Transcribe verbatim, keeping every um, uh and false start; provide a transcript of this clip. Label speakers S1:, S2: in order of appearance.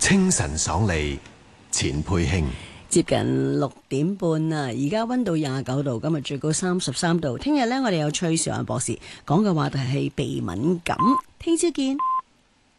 S1: 清晨爽利，錢佩卿。
S2: 接近六點半啦，而家溫度廿九度，今日最高三十三度。聽日呢，我哋有崔兆安博士講嘅話題係鼻敏感，聽朝見。